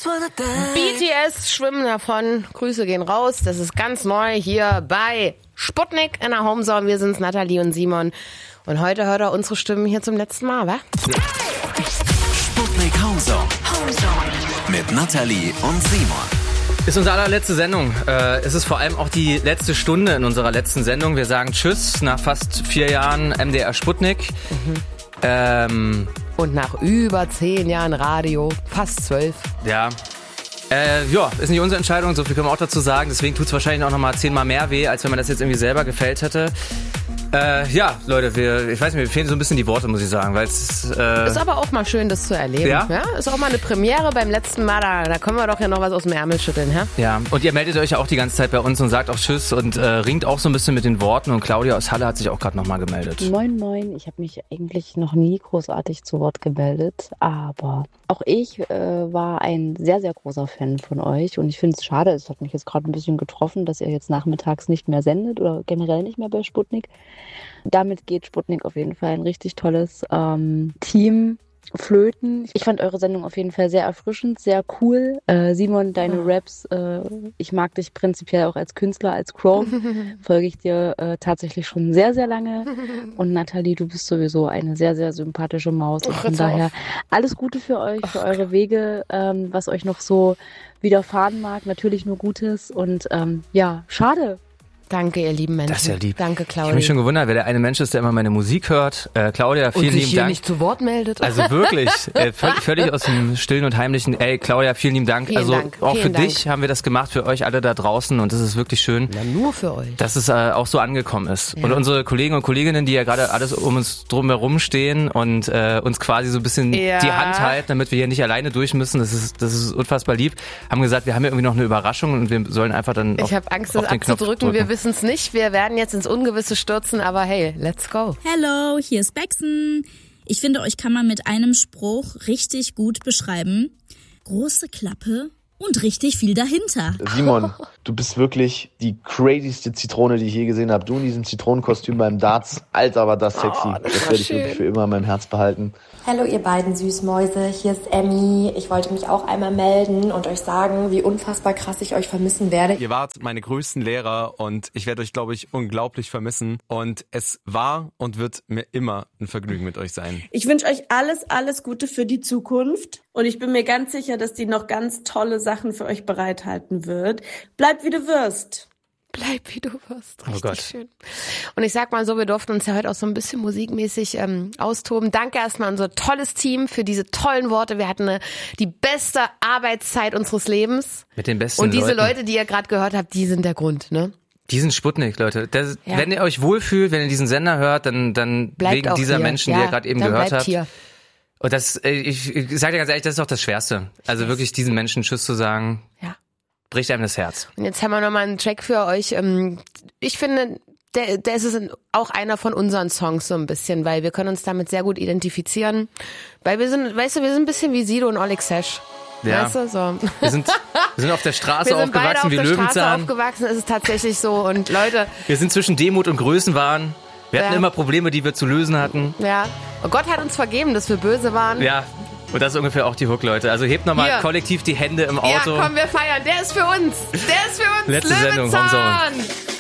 BTS schwimmen davon. Grüße gehen raus. Das ist ganz neu hier bei Sputnik in der Homezone. Wir sind's, Nathalie und Simon. Und heute hört er unsere Stimmen hier zum letzten Mal, wa? Sputnik Homezone. Mit Nathalie und Simon. Ist unsere allerletzte Sendung. Es ist vor allem auch die letzte Stunde in unserer letzten Sendung. Wir sagen Tschüss nach fast 4 Jahren MDR Sputnik. Und nach über 10 Jahren Radio, fast 12. Ja. Ist nicht unsere Entscheidung, so viel können wir auch dazu sagen. Deswegen tut's wahrscheinlich auch nochmal 10-mal mehr weh, als wenn man das jetzt irgendwie selber gefällt hätte. Leute, ich weiß nicht, mir fehlen so ein bisschen die Worte, muss ich sagen, weil es ist aber auch mal schön, das zu erleben. Ja? Ja? Ist auch mal eine Premiere beim letzten Mal, da können wir doch ja noch was aus dem Ärmel schütteln, hä? Ja, und ihr meldet euch ja auch die ganze Zeit bei uns und sagt auch Tschüss und ringt auch so ein bisschen mit den Worten. Und Claudia aus Halle hat sich auch gerade nochmal gemeldet. Moin, ich habe mich eigentlich noch nie großartig zu Wort gemeldet, aber auch ich war ein sehr, sehr großer Fan von euch und ich finde es schade, es hat mich jetzt gerade ein bisschen getroffen, dass ihr jetzt nachmittags nicht mehr sendet oder generell nicht mehr bei Sputnik. Damit geht Sputnik auf jeden Fall ein richtig tolles Team flöten. Ich fand eure Sendung auf jeden Fall sehr erfrischend, sehr cool. Simon, deine Raps, ich mag dich prinzipiell auch als Künstler, als Crow. Folge ich dir tatsächlich schon sehr, sehr lange. Und Nathalie, du bist sowieso eine sehr, sehr sympathische Maus. Und von daher alles Gute für euch, für eure Wege, was euch noch so widerfahren mag. Natürlich nur Gutes. Und schade. Danke, ihr lieben Menschen. Das ist ja lieb. Danke, Claudia. Ich habe mich schon gewundert, wer der eine Mensch ist, der immer meine Musik hört. Claudia, vielen lieben Dank. Und sich hier nicht zu Wort meldet. Also wirklich, völlig aus dem Stillen und Heimlichen. Ey, Claudia, vielen lieben Dank. Vielen Dank. Auch vielen für dich haben wir das gemacht, für euch alle da draußen. Und das ist wirklich schön. Na, nur für euch. Dass es auch so angekommen ist. Ja. Und unsere Kollegen und Kolleginnen, die ja gerade alles um uns drumherum stehen und uns quasi so ein bisschen die Hand halten, damit wir hier nicht alleine durch müssen, das ist unfassbar lieb, haben gesagt, wir haben ja irgendwie noch eine Überraschung und wir sollen einfach dann Ich habe Angst, das abzudrücken. Wir wissen es nicht. Wir werden jetzt ins Ungewisse stürzen, aber hey, let's go. Hello, hier ist Bexen. Ich finde, euch kann man mit einem Spruch richtig gut beschreiben. Große Klappe und richtig viel dahinter. Simon, du bist wirklich die crazyste Zitrone, die ich je gesehen habe. Du in diesem Zitronenkostüm beim Darts. Alter, war das sexy. Das werde ich wirklich für immer in meinem Herz behalten. Hallo ihr beiden Süßmäuse, hier ist Emmy. Ich wollte mich auch einmal melden und euch sagen, wie unfassbar krass ich euch vermissen werde. Ihr wart meine größten Lehrer und ich werde euch, glaube ich, unglaublich vermissen. Und es war und wird mir immer ein Vergnügen mit euch sein. Ich wünsche euch alles Gute für die Zukunft und ich bin mir ganz sicher, dass die noch ganz tolle Sachen für euch bereithalten wird. Bleibt wie du wirst. Bleib wie du wirst. Richtig schön. Und ich sag mal so, wir durften uns ja heute auch so ein bisschen musikmäßig austoben. Danke erstmal an unser tolles Team für diese tollen Worte. Wir hatten die beste Arbeitszeit unseres Lebens. Mit den besten Und diese Leuten. Leute, die ihr gerade gehört habt, die sind der Grund, ne? Die sind Sputnik, Leute. Wenn ihr euch wohlfühlt, wenn ihr diesen Sender hört, dann bleibt wegen dieser hier. Menschen, die ihr gerade eben gehört habt. Hier. Und das, ich sag dir ganz ehrlich, das ist auch das Schwerste. Also wirklich diesen Menschen Tschüss zu sagen. Ja. Bricht einem das Herz. Und jetzt haben wir nochmal einen Track für euch. Ich finde, der ist auch einer von unseren Songs so ein bisschen, weil wir können uns damit sehr gut identifizieren. Weil wir sind ein bisschen wie Sido und Oleg Sesh. Ja. Weißt du, so. Wir sind auf der Straße aufgewachsen wie Löwenzahn. Wir sind beide auf der Straße Löwenzahn. aufgewachsen, ist es tatsächlich so. Und Leute. Wir sind zwischen Demut und Größenwahn. Wir hatten immer Probleme, die wir zu lösen hatten. Ja. Und Gott hat uns vergeben, dass wir böse waren. Ja. Und das ist ungefähr auch die Hook, Leute. Also hebt nochmal kollektiv die Hände im Auto. Ja, komm, wir feiern. Der ist für uns. Letzte Sendung, Löwenzahn.